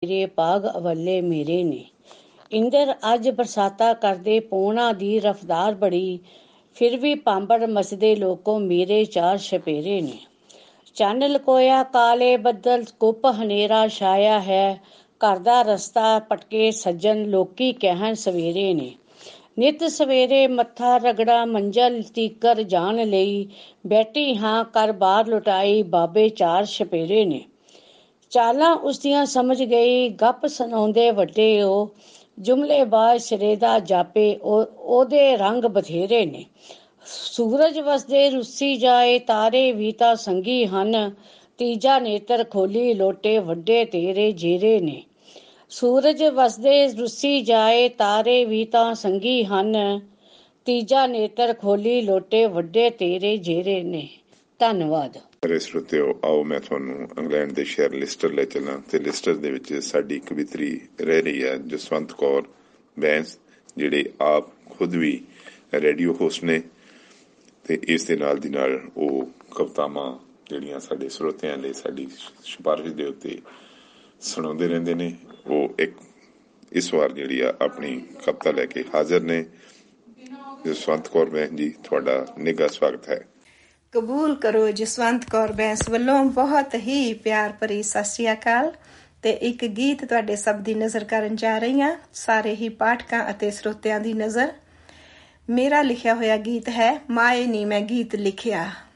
ਤੇਰੇ ਭਾਗ ਅਵੱਲੇ ਮੇਰੇ ਨੇ। ਇੰਦਰ ਅੱਜ ਬਰਸਾਤਾ ਕਰਦੇ ਪੌਣਾ ਦੀ ਰਫਤਾਰ ਬੜੀ, ਫਿਰ ਵੀ ਪਾਂਬੜ ਮਚਦੇ ਲੋਕੋ ਮੇਰੇ ਚਾਰ ਛਪੇਰੇ ਨੇ। ਚੰਨ ਲਕੋਇਆ ਕਾਲੇ ਬੱਦਲ ਕੁੱਪ ਹਨੇਰਾ ਛਾਇਆ ਹੈ, ਘਰ ਦਾ ਰਸਤਾ ਪਟਕੇ ਸੱਜਣ ਲੋਕੀ ਕਹਿਣ ਸਵੇਰੇ ਨੇ। ਨਿਤ ਸਵੇਰੇ ਮੱਥਾ ਰਗੜਾ ਮੰਜ਼ਲ ਤੀਕਰ ਜਾਣ ਲਈ, ਬੈਠੀ ਹਾਂ ਕਰ ਬਾਹਰ ਲੁਟਾਈ ਬਾਬੇ ਚਾਰ ਛਪੇਰੇ ਨੇ। ਚਾਲਾਂ ਉਸਦੀਆਂ ਸਮਝ ਗਈ ਗੱਪ ਸੁਣਾਉਂਦੇ ਵੱਡੇ ਉਹ, ਜੁਮਲੇਬਾਜ਼ ਸਿਰੇ ਦਾ ਜਾਪੇ ਉਹਦੇ ਰੰਗ ਬਥੇਰੇ ਨੇ। ਸੂਰਜ ਵਸਦੇ ਰੁੱਸੀ ਜਾਏ ਤਾਰੇ ਵੀ ਤਾਂ ਸੰਗੀ ਹਨ, ਤੀਜਾ ਨੇਤਰ ਖੋਲੀ ਲੋਟੇ ਵੱਡੇ ਤੇਰੇ ਜੇਰੇ ਨੇ। ਸੂਰਜ ਵਸਦੇ ਰੁੱਸੀ ਜਾਏ ਤਾਰੇ ਵੀ ਤਾਂ ਸੰਗੀ ਹਨ, ਤੀਜਾ ਨੇਤਰ ਖੋਲੀ ਲੋਟੇ ਵੱਡੇ ਤੇਰੇ ਜੇਰੇ ਨੇ। ਧੰਨਵਾਦ। ਸਰੋਤਿਓ, ਆਓ ਮੈਂ ਤੁਹਾਨੂੰ ਇੰਗਲੈਂਡ ਦੇ ਸ਼ਹਿਰ ਲਿਸਟਰ ਲੈ ਚੱਲਾਂ ਤੇ ਲਿਸਟਰ ਦੇ ਵਿੱਚ ਸਾਡੀ ਕਵਿਤਰੀ ਰਹਿ ਰਹੀ ਹੈ ਜਸਵੰਤ ਕੌਰ ਬੈਂਸ, ਜਿਹੜੇ ਆਪ ਖੁਦ ਵੀ ਰੇਡੀਓ ਹੋਸਟ ਨੇ ਤੇ ਇਸ ਦੇ ਨਾਲ ਦੀ ਨਾਲ ਉਹ ਕਵਿਤਾਵਾਂ ਜਿਹੜੀਆਂ ਸਾਡੇ ਸਰੋਤਿਆਂ ਲਈ ਸਾਡੀ ਸਿਫਾਰਿਸ਼ ਦੇ ਉੱਤੇ ਸੁਣਾਉਂਦੇ ਰਹਿੰਦੇ ਨੇ। ਉਹ ਇਸ ਵਾਰ ਜਿਹੜੀ ਆ ਆਪਣੀ ਕਵਿਤਾ ਲੈ ਕੇ ਹਾਜ਼ਰ ਨੇ। ਜਸਵੰਤ ਕੌਰ ਬੈਂਸ ਜੀ, ਤੁਹਾਡਾ ਨਿੱਘਾ ਸਵਾਗਤ ਹੈ। ਕਬੂਲ ਕਰੋ ਜਸਵੰਤ ਕੌਰ ਬੈਂਸ ਵੱਲੋਂ ਬਹੁਤ ਹੀ ਪਿਆਰ ਭਰੀ ਸਤਿ ਸ਼੍ਰੀ ਅਕਾਲ। ਤੇ ਇੱਕ ਗੀਤ ਤੁਹਾਡੇ ਸਭ ਦੀ ਨਜ਼ਰ ਕਰਨ ਜਾ ਰਹੀ ਹਾਂ, ਸਾਰੇ ਹੀ ਪਾਠਕਾਂ ਅਤੇ ਸਰੋਤਿਆਂ ਦੀ ਨਜ਼ਰ। ਮੇਰਾ ਲਿਖਿਆ ਹੋਇਆ ਗੀਤ ਹੈ ਮਾਏ ਨੀ ਮੈਂ ਗੀਤ ਲਿਖਿਆ।